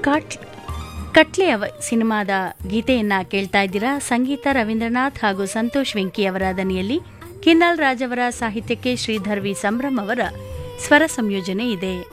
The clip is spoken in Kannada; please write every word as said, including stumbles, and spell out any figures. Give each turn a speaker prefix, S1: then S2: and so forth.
S1: ಕಾಟ್ ಕಟ್ಲೆ ಅವ ಸಿನಿಮಾದ ಗೀತೆಯನ್ನ ಕೇಳ್ತಾ ಇದ್ದೀರಾ. ಸಂಗೀತ ರವೀಂದ್ರನಾಥ್ ಹಾಗೂ ಸಂತೋಷ್ ವೆಂಕಿ ಅವರ ದನಿಯಲ್ಲಿ, ಕಿನ್ನಲ್ ರಾಜ್ ಅವರ ಸಾಹಿತ್ಯಕ್ಕೆ ಶ್ರೀಧರ್ ವಿ ಸಂಭ್ರಮ್ ಅವರ ಸ್ವರ ಸಂಯೋಜನೆ ಇದೆ.